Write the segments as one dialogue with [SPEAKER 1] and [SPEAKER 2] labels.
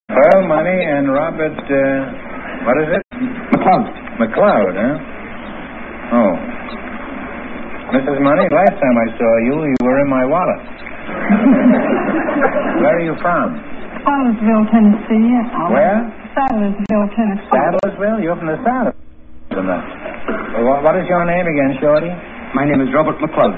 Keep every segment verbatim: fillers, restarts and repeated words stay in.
[SPEAKER 1] Pearl Money and Robert, uh, what is it?
[SPEAKER 2] McLeod.
[SPEAKER 1] McLeod, huh? Oh. Missus Money, last time I saw you, you were in my wallet. Where are you from?
[SPEAKER 3] Saddlesville, Tennessee. Um,
[SPEAKER 1] Where?
[SPEAKER 3] Saddlesville, Tennessee.
[SPEAKER 1] Saddlesville? You're from the Saddle. What, what is your name again, Shorty?
[SPEAKER 2] My name is Robert McLeod.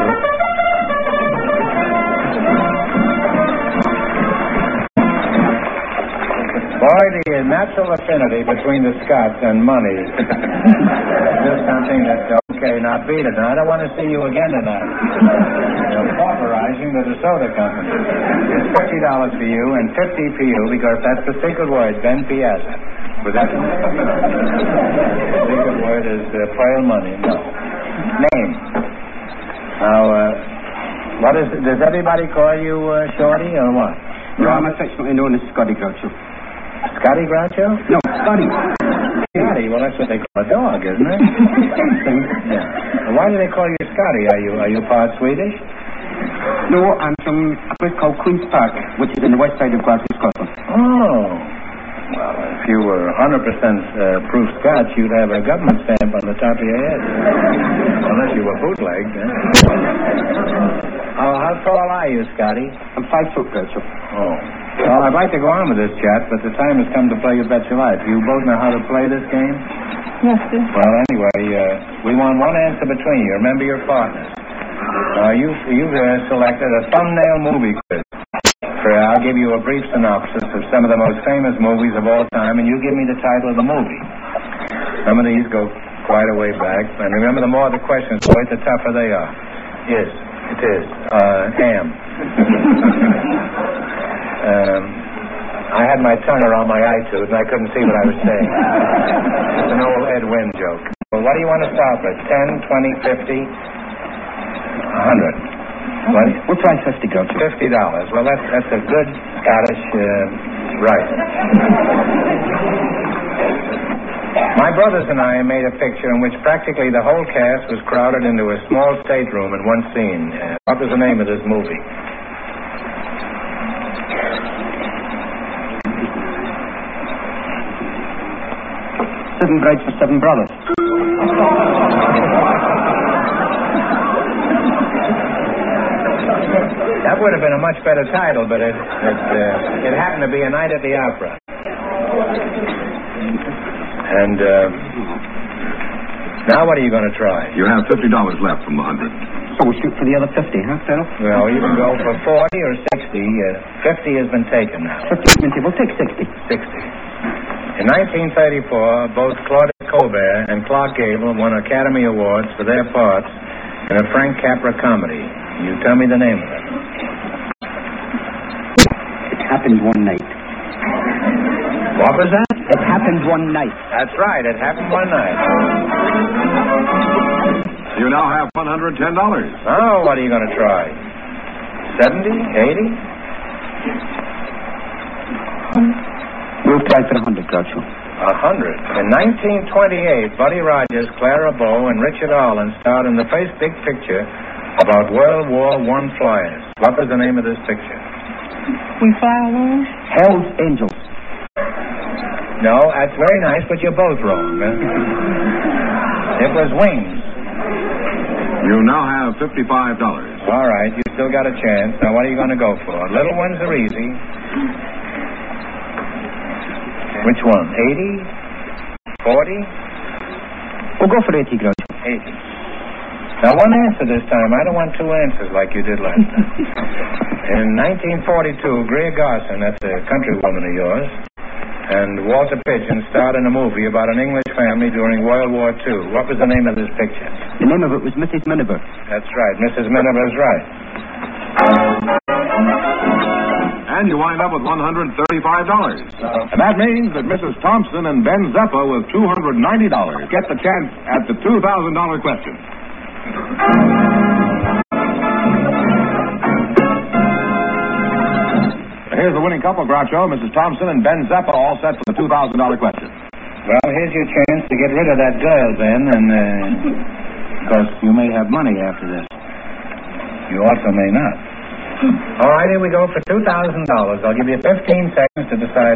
[SPEAKER 1] Boy, the natural affinity between the Scots and money is just something that, okay, now beat it. Now, I don't want to see you again tonight. You're pauperizing the DeSoto Company. It's fifty dollars for you and fifty for you because that's the secret word, Ben Piazza. Was that the secret word is uh, Pearl Money? No. Name. Now, uh, what is it? Does everybody call you uh, Shorty or what?
[SPEAKER 2] No, I'm affectionately known as Scotty Groucho.
[SPEAKER 1] Scotty Groucho?
[SPEAKER 2] No, Scotty.
[SPEAKER 1] Scotty, well, that's what they call a dog, isn't it? Yeah. Well, why do they call you Scotty? Are you are you part Swedish?
[SPEAKER 2] No, I'm from a place called Queen's Park, which is in the west side of Glasgow, Scotland.
[SPEAKER 1] Oh. Well, if you were one hundred percent uh, proof Scotch, you'd have a government stamp on the top of your head. Unless you were bootlegged. Eh? Oh, how tall are you, Scotty?
[SPEAKER 2] I'm five foot, Groucho.
[SPEAKER 1] Oh. Well, I'd like to go on with this chat, but the time has come to play You Bet Your Life. You both know how to play this game?
[SPEAKER 3] Yes, sir.
[SPEAKER 1] Well, anyway, uh, we want one answer between you. Remember your partners. Uh, you, you've uh, selected a thumbnail movie quiz. For, I'll give you a brief synopsis of some of the most famous movies of all time, and you give me the title of the movie. Some of these go quite a way back, and remember, the more the questions, boy, the tougher they are. Yes, it is. Uh, ham. um, I had my tongue around my eye tooth, and I couldn't see what I was saying. It's an old Ed Wynn joke. Well, what do you want to start with? ten, twenty, fifty, one hundred? What?
[SPEAKER 2] We'll try fifty, Groucho.
[SPEAKER 1] Fifty dollars. Well, that's that's a good Scottish uh, right. My brothers and I made a picture in which practically the whole cast was crowded into a small stateroom in one scene. Uh, what was the name of this movie?
[SPEAKER 2] Seven Brides for Seven Brothers.
[SPEAKER 1] That would have been a much better title, but it it, uh, it happened to be A Night at the Opera. And uh, now what are you going to try?
[SPEAKER 4] You have fifty dollars left from the hundred.
[SPEAKER 2] So we'll shoot for the other fifty, huh, Phil?
[SPEAKER 1] Well, you can go for forty or sixty. Uh, fifty has been taken now.
[SPEAKER 2] fifty, we'll take sixty.
[SPEAKER 1] Sixty. In nineteen thirty-four, both Claudette Colbert and Clark Gable won Academy Awards for their parts in a Frank Capra comedy. You tell me the name of it.
[SPEAKER 2] It happened one night.
[SPEAKER 1] What was that?
[SPEAKER 2] It happened one night.
[SPEAKER 1] That's right. It happened one night.
[SPEAKER 4] You now have one hundred ten dollars.
[SPEAKER 1] Oh, what are you going to try? Seventy? Eighty?
[SPEAKER 2] We'll try for a hundred, Groucho.
[SPEAKER 1] A hundred. In nineteen twenty-eight, Buddy Rogers, Clara Bow, and Richard Arlen starred in the first big picture about World War One flyers. What was the name of this picture?
[SPEAKER 3] We Fly Alone?
[SPEAKER 2] Hell's Angels.
[SPEAKER 1] No, that's very nice, but you're both wrong. Huh? It was Wings.
[SPEAKER 4] You now have fifty-five dollars.
[SPEAKER 1] All right, you still got a chance. Now, what are you going to go for? Little ones are easy. Which one? eighty? forty?
[SPEAKER 2] We'll go for eighty, Groucho.
[SPEAKER 1] eighty. Now, one answer this time. I don't want two answers like you did last time. In nineteen forty-two, Greer Garson, that's a countrywoman of yours, and Walter Pidgeon starred in a movie about an English family during World War Two. What was the name of this picture?
[SPEAKER 2] The name of it was Missus Miniver.
[SPEAKER 1] That's right. Missus Miniver's right.
[SPEAKER 4] And you wind up with one hundred thirty-five dollars. And that means that Missus Thompson and Ben Zeppa with two hundred ninety dollars get the chance at the two thousand dollars question. Here's the winning couple, Groucho. Missus Thompson and Ben Zeppa all set for the two thousand dollars question.
[SPEAKER 1] Well, here's your chance to get rid of that girl, Ben, and, uh, because you may have money after this. You also may not. All right, here we go for two thousand dollars. I'll give you fifteen seconds to decide